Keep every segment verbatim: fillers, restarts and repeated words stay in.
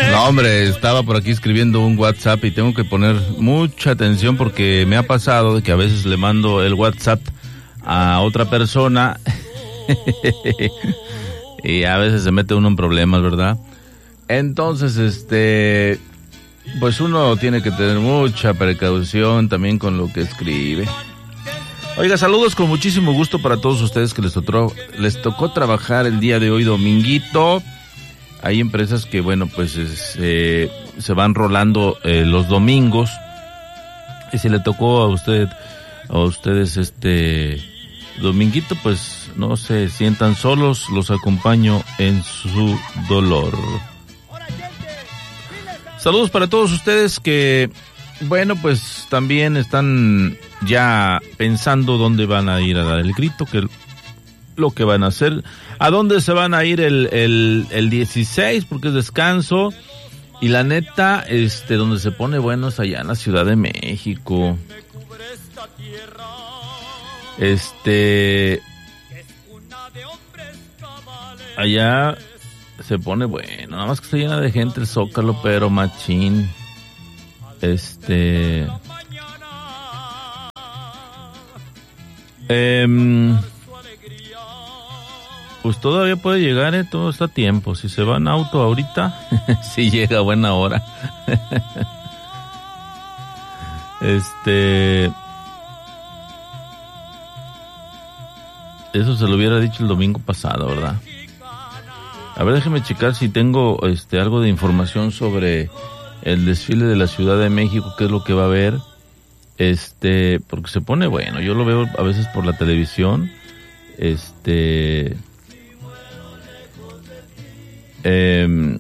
No, hombre, estaba por aquí escribiendo un WhatsApp y tengo que poner mucha atención porque me ha pasado de que a veces le mando el WhatsApp a otra persona y a veces se mete uno en problemas, ¿verdad? Entonces, este, pues uno tiene que tener mucha precaución también con lo que escribe. Oiga, saludos con muchísimo gusto para todos ustedes que les tocó, les tocó trabajar el día de hoy, dominguito. Hay empresas que, bueno, pues es, eh, se van rolando eh, los domingos. Y si le tocó a usted, a ustedes este dominguito, pues no se sientan solos, los acompaño en su dolor. Saludos para todos ustedes que, bueno, pues también están ya pensando dónde van a ir a dar el grito, que lo que van a hacer, a dónde se van a ir el, el, el dieciséis, porque es descanso, y la neta, este, donde se pone bueno es allá en la Ciudad de México. Este, allá se pone bueno, nada más que está llena de gente el Zócalo, pero machín. Este, eh, pues todavía puede llegar, ¿eh? Todo está a tiempo. Si se va en auto ahorita, sí llega a buena hora. Este, eso se lo hubiera dicho el domingo pasado, ¿verdad? A ver, déjeme checar si tengo este algo de información sobre el desfile de la Ciudad de México, qué es lo que va a haber. Este, porque se pone bueno. Yo lo veo a veces por la televisión. Este, eh,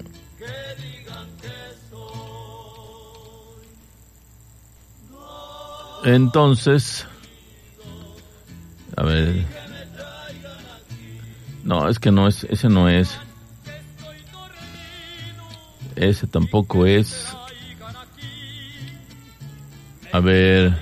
entonces, a ver, no, es que no es, ese no es, ese tampoco es. A ver,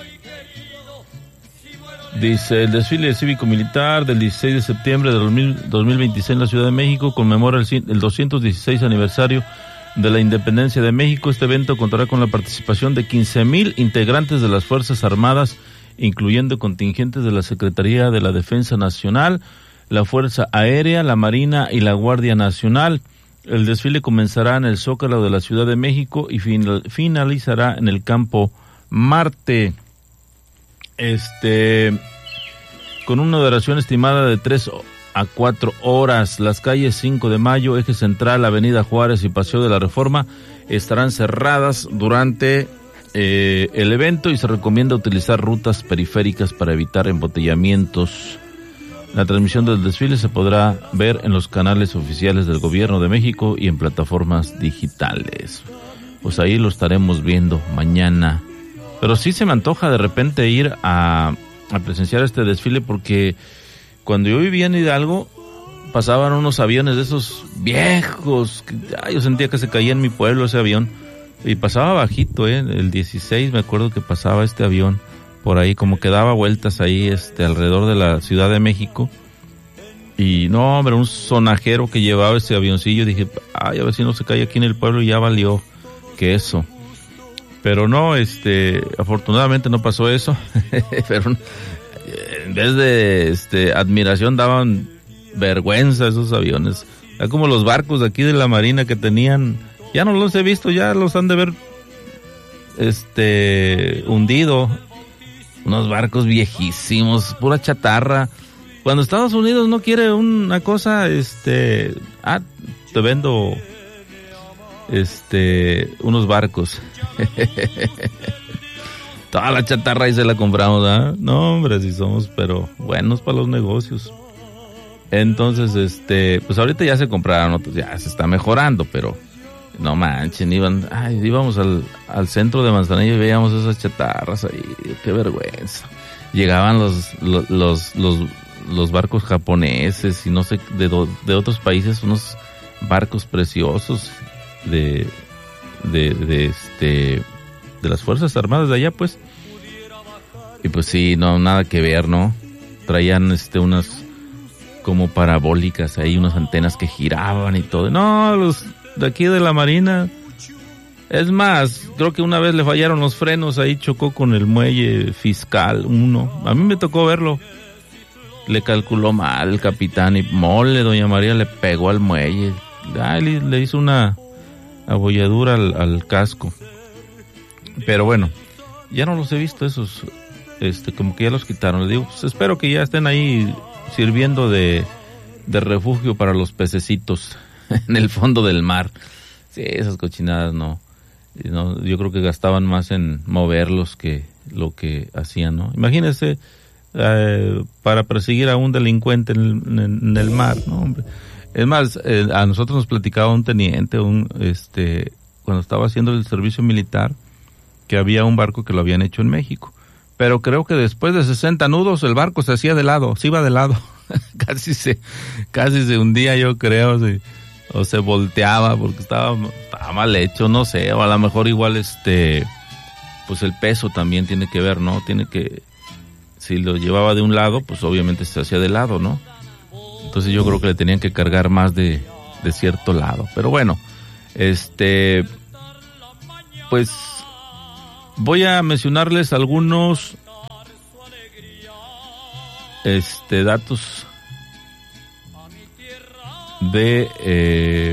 dice, el desfile cívico-militar del dieciséis de septiembre de dos mil veintiséis en la Ciudad de México conmemora el, el doscientos dieciséis aniversario de la independencia de México. Este evento contará con la participación de quince mil integrantes de las Fuerzas Armadas, incluyendo contingentes de la Secretaría de la Defensa Nacional, la Fuerza Aérea, la Marina y la Guardia Nacional. El desfile comenzará en el Zócalo de la Ciudad de México y final, finalizará en el Campo Marte, este, con una duración estimada de tres a cuatro horas. Las calles cinco de mayo, Eje Central, Avenida Juárez y Paseo de la Reforma estarán cerradas durante eh, el evento y se recomienda utilizar rutas periféricas para evitar embotellamientos. La transmisión del desfile se podrá ver en los canales oficiales del Gobierno de México y en plataformas digitales. Pues ahí lo estaremos viendo mañana. Pero sí se me antoja de repente ir a, a presenciar este desfile porque cuando yo vivía en Hidalgo pasaban unos aviones de esos viejos. Que, ay, yo sentía que se caía en mi pueblo ese avión. Y pasaba bajito, ¿eh? El dieciséis me acuerdo que pasaba este avión por ahí, como que daba vueltas ahí este alrededor de la Ciudad de México. Y no, hombre, un sonajero que llevaba ese avioncillo. Dije, ay, a ver si no se cae aquí en el pueblo y ya valió que eso. Pero no, este, afortunadamente no pasó eso. Pero en vez de este admiración daban vergüenza esos aviones. Ya como los barcos de aquí de la Marina que tenían, ya no los he visto, ya los han de ver este hundido. Unos barcos viejísimos, pura chatarra. Cuando Estados Unidos no quiere una cosa, este, ah, te vendo este unos barcos. Toda la chatarra ahí se la compramos, ¿ah? No, hombre, si somos pero buenos para los negocios. Entonces, este, pues ahorita ya se compraron otros, ya se está mejorando, pero no manchen, iban, ay, íbamos al, al centro de Manzanillo y veíamos esas chatarras ahí, qué vergüenza. Llegaban los, los, los, los, los barcos japoneses y no sé, de, do, de otros países, unos barcos preciosos de, de, de este, de las Fuerzas Armadas de allá, pues. Y pues sí, no, nada que ver, ¿no? Traían, este, unas como parabólicas ahí, unas antenas que giraban y todo. No, los de aquí de la Marina. Es más, creo que una vez le fallaron los frenos, ahí chocó con el muelle fiscal uno. A mí me tocó verlo. Le calculó mal el capitán y mole, doña María le pegó al muelle. Ay, le, le hizo una abolladura al, al casco. Pero bueno, ya no los he visto esos, este, como que ya los quitaron. Le digo, pues espero que ya estén ahí sirviendo de, de refugio para los pececitos en el fondo del mar. Sí, esas cochinadas no. no. Yo creo que gastaban más en moverlos que lo que hacían, ¿no? Imagínense, eh, para perseguir a un delincuente en el, en, en el mar, ¿no, hombre? Es más, eh, a nosotros nos platicaba un teniente, un, este, cuando estaba haciendo el servicio militar, que había un barco que lo habían hecho en México. Pero creo que después de sesenta nudos el barco se hacía de lado, se iba de lado. casi se casi se hundía, yo creo, sí, o se volteaba porque estaba, estaba mal hecho, no sé, o a lo mejor igual este, pues el peso también tiene que ver, ¿no? Tiene que, si lo llevaba de un lado, pues obviamente se hacía de lado, ¿no? Entonces yo creo que le tenían que cargar más de, de cierto lado. Pero bueno, este, pues voy a mencionarles algunos este datos de eh,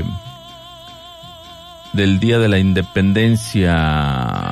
del Día de la Independencia.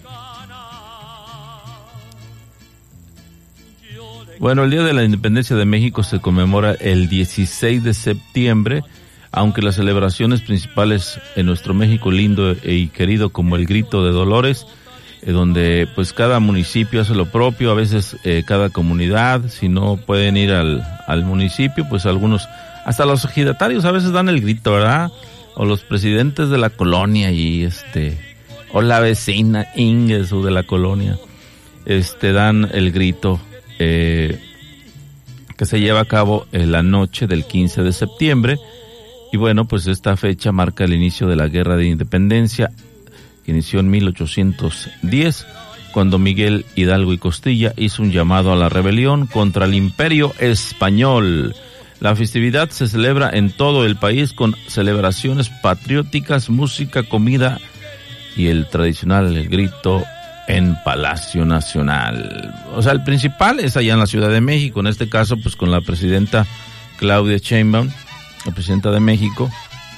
Bueno, el Día de la Independencia de México se conmemora el dieciséis de septiembre, aunque las celebraciones principales en nuestro México lindo y querido, como el Grito de Dolores, eh, donde pues cada municipio hace lo propio, a veces eh, cada comunidad, si no pueden ir al, al municipio, pues algunos, hasta los ejidatarios a veces dan el grito, ¿verdad? O los presidentes de la colonia y este, o la vecina Ingesu de la colonia, este, dan el grito. Eh, que se lleva a cabo en la noche del quince de septiembre, y bueno, pues esta fecha marca el inicio de la Guerra de Independencia, que inició en mil ochocientos diez, cuando Miguel Hidalgo y Costilla hizo un llamado a la rebelión contra el Imperio Español. La festividad se celebra en todo el país con celebraciones patrióticas, música, comida y el tradicional el grito en Palacio Nacional. O sea, el principal es allá en la Ciudad de México, en este caso pues con la presidenta Claudia Sheinbaum, la presidenta de México,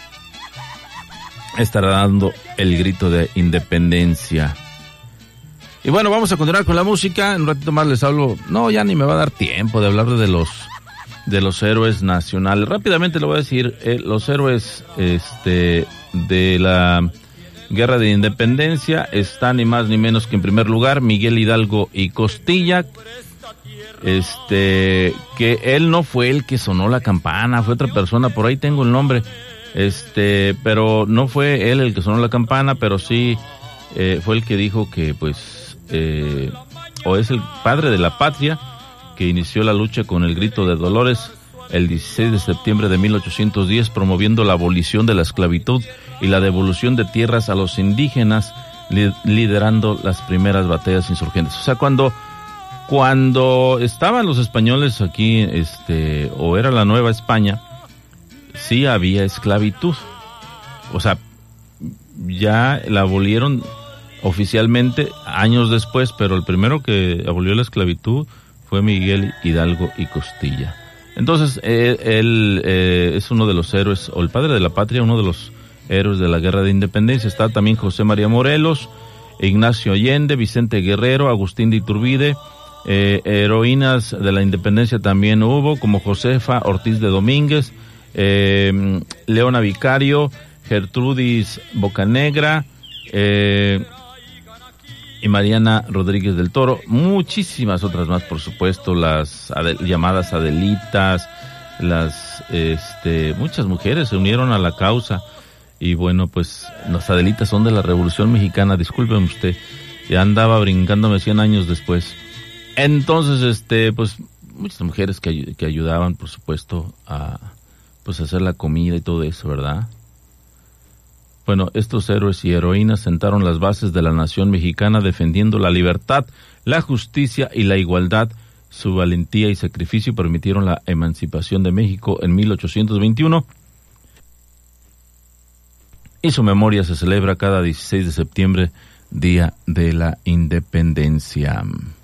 estará dando el grito de independencia. Y bueno, vamos a continuar con la música. En un ratito más les hablo, no, ya ni me va a dar tiempo de hablar de los de los héroes nacionales. Rápidamente le voy a decir, eh, los héroes este de la Guerra de Independencia están ni más ni menos que en primer lugar Miguel Hidalgo y Costilla, este, que él no fue el que sonó la campana, fue otra persona, por ahí tengo el nombre, este, pero no fue él el que sonó la campana, pero sí eh, fue el que dijo que pues, eh, o es el padre de la patria, que inició la lucha con el Grito de Dolores el dieciséis de septiembre de mil ochocientos diez, promoviendo la abolición de la esclavitud y la devolución de tierras a los indígenas, li- liderando las primeras batallas insurgentes. O sea, cuando cuando estaban los españoles aquí, este, o era la Nueva España, sí había esclavitud. O sea, ya la abolieron oficialmente años después, pero el primero que abolió la esclavitud fue Miguel Hidalgo y Costilla. Entonces, él, él eh, es uno de los héroes, o el padre de la patria, uno de los héroes de la Guerra de Independencia. Está también José María Morelos, Ignacio Allende, Vicente Guerrero, Agustín de Iturbide. Eh, heroínas de la Independencia también hubo, como Josefa Ortiz de Domínguez, eh, Leona Vicario, Gertrudis Bocanegra, eh, y Mariana Rodríguez del Toro, muchísimas otras más, por supuesto, las Adel, llamadas Adelitas, las, este, muchas mujeres se unieron a la causa, y bueno, pues, las Adelitas son de la Revolución Mexicana, discúlpeme usted, ya andaba brincándome cien años después. Entonces, este, pues, muchas mujeres que, que ayudaban, por supuesto, a, pues, hacer la comida y todo eso, ¿verdad? Bueno, estos héroes y heroínas sentaron las bases de la nación mexicana defendiendo la libertad, la justicia y la igualdad. Su valentía y sacrificio permitieron la emancipación de México en mil ochocientos veintiuno. y su memoria se celebra cada dieciséis de septiembre, Día de la Independencia.